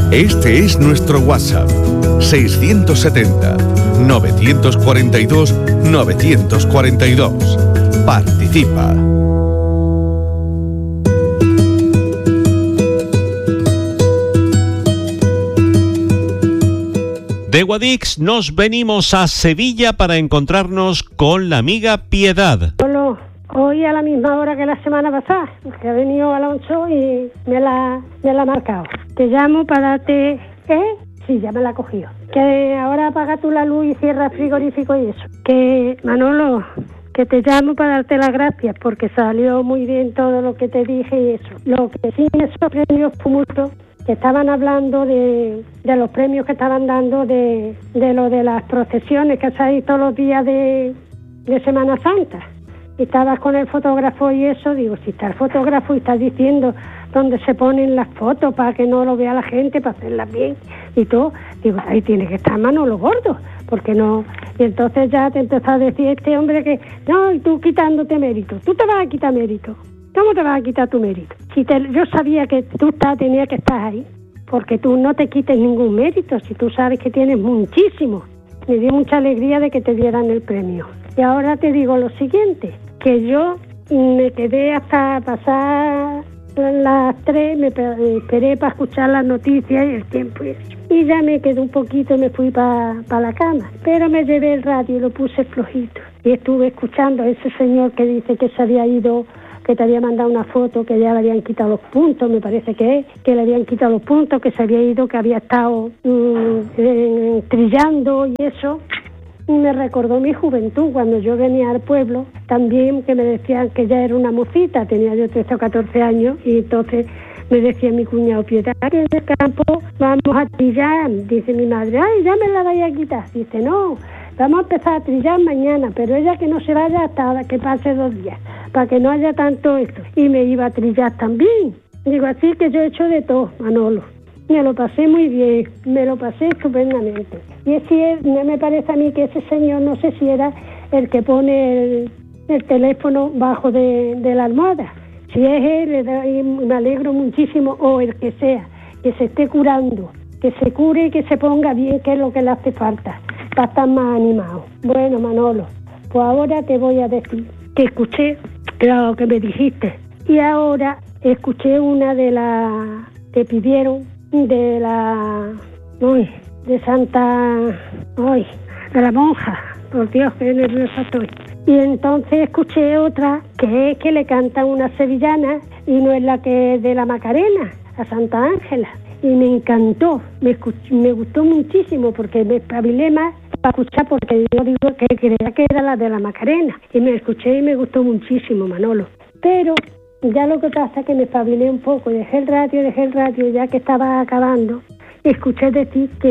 Este es nuestro WhatsApp, 670-942-942. Participa. De Guadix nos venimos a Sevilla para encontrarnos con la amiga Piedad. Hoy a la misma hora que la semana pasada, porque ha venido Alonso y me la ha marcado. Te llamo para darte... Sí, ya me la ha cogido. Que ahora apaga tú la luz y cierra el frigorífico y eso. Que, Manolo, que te llamo para darte las gracias porque salió muy bien todo lo que te dije y eso. Lo que sí me sorprendió fue mucho que estaban hablando de los premios que estaban dando de lo de las procesiones que hacéis todos los días de Semana Santa. Y estabas con el fotógrafo y eso, digo, si está el fotógrafo y estás diciendo dónde se ponen las fotos para que no lo vea la gente, para hacerlas bien y todo, digo, ahí tiene que estar Manolo Gordo, porque no. Y entonces ya te empezó a decir este hombre que, no, y tú quitándote mérito, tú te vas a quitar mérito. ¿Cómo te vas a quitar tu mérito? Yo sabía que tú tenías que estar ahí, porque tú no te quites ningún mérito, si tú sabes que tienes muchísimo. Me dio mucha alegría de que te dieran el premio. Y ahora te digo lo siguiente, que yo me quedé hasta pasar las 3, me esperé para escuchar las noticias y el tiempo y eso. Y ya me quedé un poquito y me fui para la cama. Pero me llevé el radio y lo puse flojito. Y estuve escuchando a ese señor que dice que se había ido, que te había mandado una foto, que ya le habían quitado los puntos, me parece que le habían quitado los puntos, que se había ido, que había estado trillando y eso. Y me recordó mi juventud, cuando yo venía al pueblo, también que me decían que ya era una mocita, tenía yo 13 o 14 años, y entonces me decía mi cuñado, Piedad, que en el campo vamos a trillar. Dice mi madre, ay, ya me la vaya a quitar. Dice, no, vamos a empezar a trillar mañana, pero ella que no se vaya hasta que pase 2 días, para que no haya tanto esto. Y me iba a trillar también. Digo, así que yo he hecho de todo, Manolo. Me lo pasé muy bien, me lo pasé estupendamente. Y me parece a mí que ese señor, no sé si era el que pone el teléfono bajo de la almohada. Si es él, me alegro muchísimo, o el que sea, que se esté curando, que se cure y que se ponga bien, que es lo que le hace falta, para estar más animado. Bueno, Manolo, pues ahora te voy a decir que escuché lo que me dijiste. Y ahora escuché una de las que pidieron, de la monja, por Dios, que nerviosa estoy. Y entonces escuché otra que es que le cantan una sevillana y no es la que es de la Macarena, a Santa Ángela. Y me encantó, me gustó muchísimo porque me espabilé más para escuchar, porque yo digo que creía que era la de la Macarena. Y me escuché y me gustó muchísimo, Manolo. Pero ya lo que pasa es que me espabilé un poco, dejé el radio ya que estaba acabando. Escuché decir que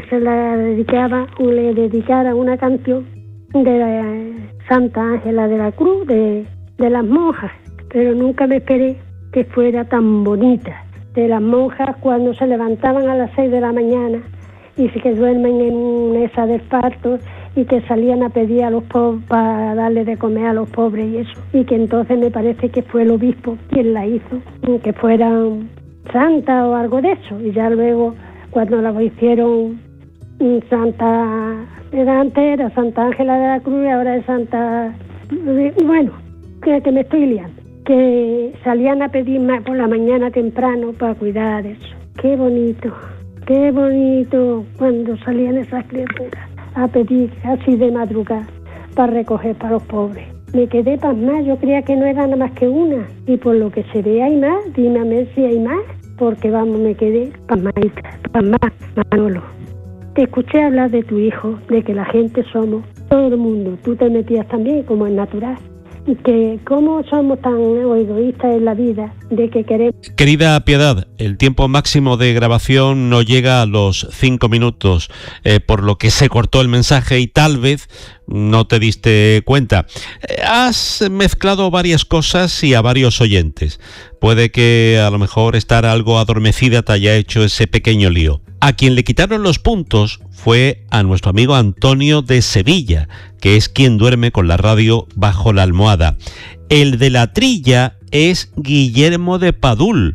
le dedicara una canción de Santa Ángela de la Cruz, de las monjas, pero nunca me esperé que fuera tan bonita. De las monjas cuando se levantaban a las 6 de la mañana y que duermen en mesa del parto y que salían a pedir a los pobres para darle de comer a los pobres y eso. Y que entonces me parece que fue el obispo quien la hizo, que fueran santa o algo de eso. Y ya luego, cuando la hicieron santa, antes era Santa Ángela de la Cruz y ahora es Santa... Bueno, que me estoy liando. Que salían a pedir más por la mañana temprano para cuidar de eso. Qué bonito cuando salían esas criaturas a pedir así de madrugada para recoger para los pobres. Me quedé pasmada, yo creía que no era nada más que una, y por lo que se ve hay más. Dime a ver si hay más, porque vamos, me quedé pasmadita, Manolo. Te escuché hablar de tu hijo, de que la gente somos, todo el mundo, tú te metías también, como es natural, y que cómo somos tan egoístas en la vida, de que queremos... Querida Piedad, el tiempo máximo de grabación no llega a los 5 minutos, por lo que se cortó el mensaje y tal vez no te diste cuenta. Has mezclado varias cosas y a varios oyentes. Puede que a lo mejor estar algo adormecida te haya hecho ese pequeño lío. A quien le quitaron los puntos fue a nuestro amigo Antonio de Sevilla, que es quien duerme con la radio bajo la almohada. El de la trilla es Guillermo de Padul,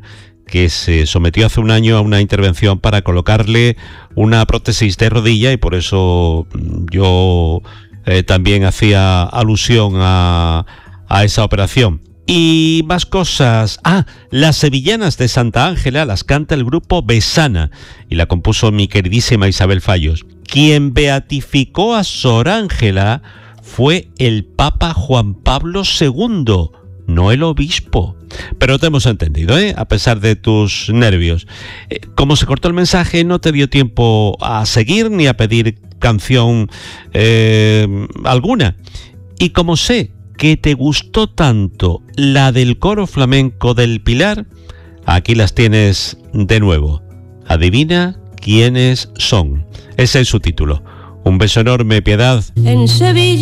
que se sometió hace un año a una intervención para colocarle una prótesis de rodilla, y por eso yo también hacía alusión a esa operación. Y más cosas. Las Sevillanas de Santa Ángela las canta el grupo Besana y la compuso mi queridísima Isabel Fallos. Quien beatificó a Sor Ángela fue el Papa Juan Pablo II, no el obispo. Pero te hemos entendido, a pesar de tus nervios. Como se cortó el mensaje, no te dio tiempo a seguir ni a pedir canción alguna. Y como sé que te gustó tanto la del coro flamenco del Pilar, aquí las tienes de nuevo. Adivina quiénes son. Ese es su título. Un beso enorme, Piedad. En Sevilla.